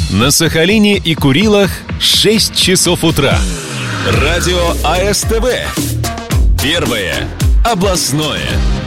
На Сахалине и Курилах 6 часов утра. Радио АСТВ. Первое областное.